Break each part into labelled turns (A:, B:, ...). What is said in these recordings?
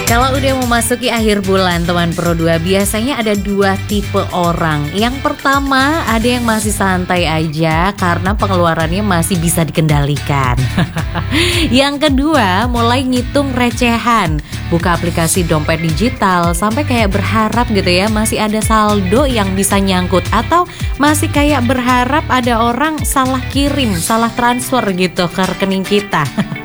A: Kalau udah memasuki akhir bulan teman Pro 2, biasanya ada dua tipe orang. Yang pertama, ada yang masih santai aja karena pengeluarannya masih bisa dikendalikan. Yang kedua, mulai ngitung recehan, buka aplikasi dompet digital sampai kayak berharap gitu ya masih ada saldo yang bisa nyangkut, atau masih kayak berharap ada orang salah kirim, salah transfer gitu ke rekening kita.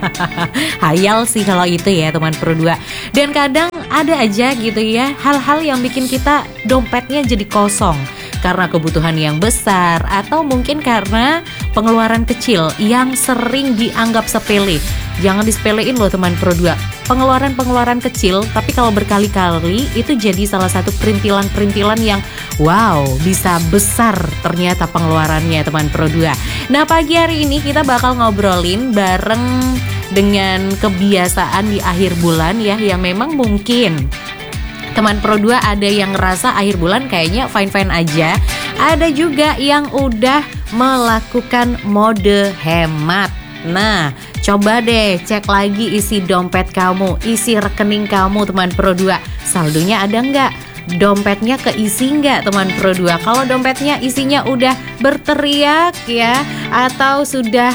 A: Hayal sih kalau itu ya teman Pro 2. Dan kadang ada aja gitu ya hal-hal yang bikin kita dompetnya jadi kosong karena kebutuhan yang besar, atau mungkin karena pengeluaran kecil yang sering dianggap sepele. Jangan disepelein loh teman Pro 2. Pengeluaran-pengeluaran kecil tapi kalau berkali-kali itu jadi salah satu perintilan-perintilan yang wow, bisa besar ternyata pengeluarannya teman Pro 2. Nah, pagi hari ini kita bakal ngobrolin bareng dengan kebiasaan di akhir bulan ya, yang memang mungkin teman Pro 2 ada yang ngerasa akhir bulan kayaknya fine-fine aja. Ada juga yang udah melakukan mode hemat. Nah, coba deh cek lagi isi dompet kamu, isi rekening kamu teman Pro 2. Saldonya ada nggak? Dompetnya keisi nggak teman Pro 2? Kalau dompetnya isinya udah berteriak ya, atau sudah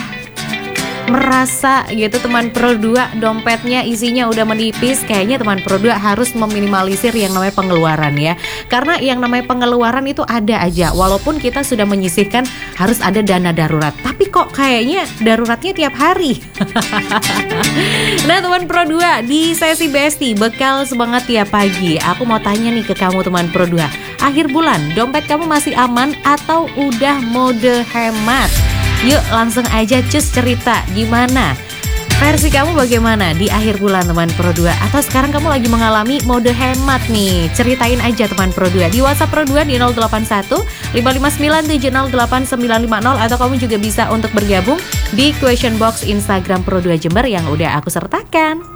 A: merasa gitu teman Pro 2 dompetnya isinya udah menipis, kayaknya teman Pro 2 harus meminimalisir yang namanya pengeluaran ya. Karena yang namanya pengeluaran itu ada aja, walaupun kita sudah menyisihkan harus ada dana darurat, tapi kok kayaknya daruratnya tiap hari. Nah teman Pro 2, di sesi Besti bekal semangat tiap pagi, aku mau tanya nih ke kamu teman Pro 2, akhir bulan dompet kamu masih aman atau udah mode hemat? Yuk langsung aja cus cerita gimana versi kamu, bagaimana di akhir bulan teman Pro 2, atau sekarang kamu lagi mengalami mode hemat nih? Ceritain aja teman Pro 2 di WhatsApp Pro 2 di 081 559 708 950, atau kamu juga bisa untuk bergabung di question box Instagram Pro 2 Jember yang udah aku sertakan.